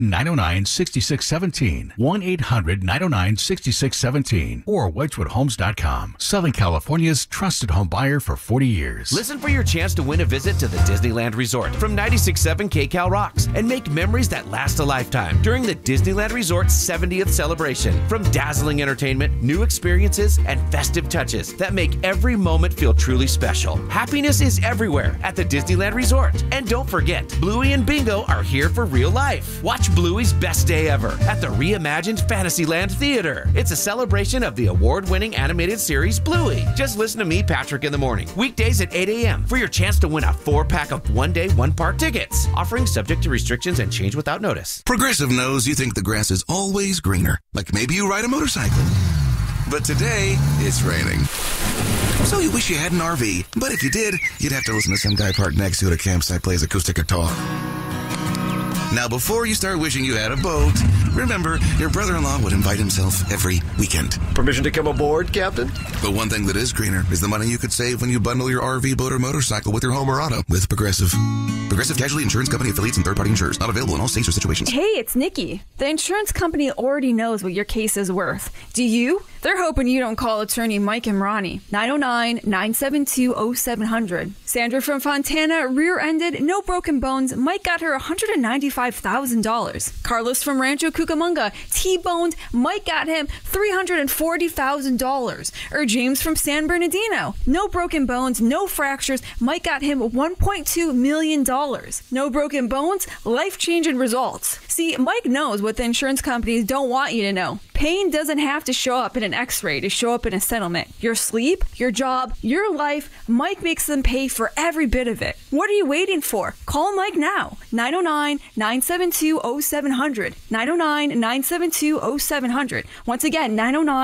1-800-909-6617. 1-800-909-6617. Or WedgewoodHomes.com. Southern California's trusted home buyer for 40 years. Listen for your chance to win a visit to the Disneyland Resort from 96.7 KCal Rocks and make memories that last a lifetime during the Disneyland Resort's 70th celebration. From dazzling entertainment, new experiences, and festive touches that make every moment feel truly special. Happiness is everywhere at the Disneyland Resort. And don't forget, Bluey and Bingo are here for real life. Watch Bluey's best day ever at the reimagined Fantasyland Theater. It's a celebration of the award-winning animated series Bluey. Just listen to me, Patrick, in the morning, weekdays at 8 a.m. for your chance to win a 4-pack of one-day, one-park tickets. Offering subject to restrictions and change without notice. Progressive knows you think the grass is always greener. Like maybe you ride a motorcycle. But today, it's raining. So you wish you had an RV. But if you did, you'd have to listen to some guy parked next to you at a campsite plays acoustic guitar. Now, before you start wishing you had a boat, remember, your brother-in-law would invite himself every weekend. Permission to come aboard, Captain? But one thing that is greener is the money you could save when you bundle your RV, boat, or motorcycle with your home or auto with Progressive. Progressive Casualty Insurance Company affiliates and third-party insurers. Not available in all states or situations. Hey, it's Nikki. The insurance company already knows what your case is worth. Do you? They're hoping you don't call attorney Mike and Ronnie. 909-972-0700. Sandra from Fontana rear-ended, no broken bones. Mike got her $195,000. Carlos from Rancho Cucamonga T-boned. Mike got him $340,000. Or James from San Bernardino. No broken bones, no fractures. Mike got him $1.2 million. No broken bones, life-changing results. See, Mike knows what the insurance companies don't want you to know. Pain doesn't have to show up in an x-ray to show up in a settlement. Your sleep, your job, your life, Mike makes them pay for every bit of it. What are you waiting for? Call Mike now. 909-972-0700. 909-972-0700. Once again,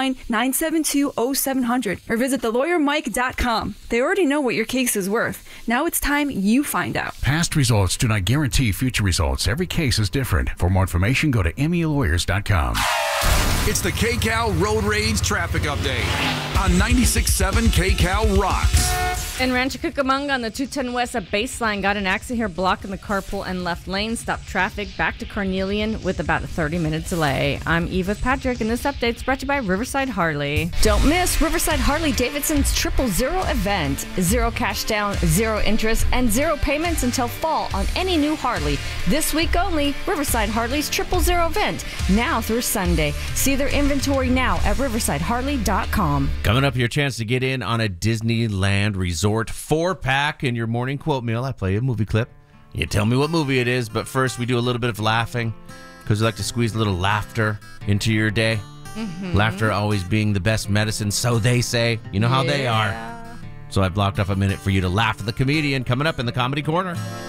909-972-0700. Or visit thelawyermike.com. They already know what your case is worth. Now it's time you find out. Past results do not guarantee future results. Every case is different. For more information, go to MELawyers.com. It's the KCal Road Rage Traffic Update on 96.7 KCal Rocks. In Rancho Cucamonga on the 210 West at Baseline, got an accident here blocking the carpool and left lane. Stopped traffic back to Cornelian with about a 30-minute delay. I'm Eve with Patrick, and this update's brought to you by Riverside Harley. Don't miss Riverside Harley Davidson's 000 event. 0 cash down, 0 interest, and 0 payments until fall on any new Harley. This week only, Riverside Harley's 000 event, now through Sunday. See their inventory now at riversideharley.com. Coming up, your chance to get in on a Disneyland Resort 4-pack in your morning quote meal. I play a movie clip. You tell me what movie it is, but first we do a little bit of laughing because we like to squeeze a little laughter into your day. Laughter always being the best medicine, so they say. You know how they are. So I blocked off a minute for you to laugh at the comedian coming up in the Comedy Corner.